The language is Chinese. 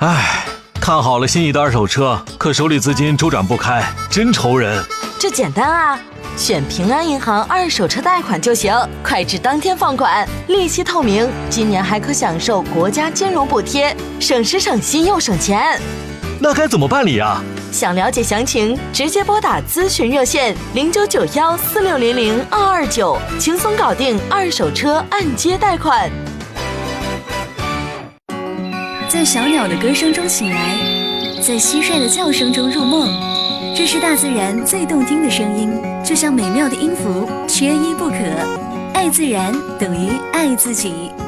唉，看好了心仪的二手车，可手里资金周转不开，真愁人。 这简单啊，选平安银行二手车贷款就行，快至当天放款，利息透明，今年还可享受国家金融补贴，省时省心又省钱。 那该怎么办理啊？ 想了解详情，直接拨打咨询热线099146002229，轻松搞定二手车按揭贷款。 在小鸟的歌声中醒来，在蟋蟀的叫声中入梦，这是大自然最动听的声音，就像美妙的音符，缺一不可。爱自然等于爱自己。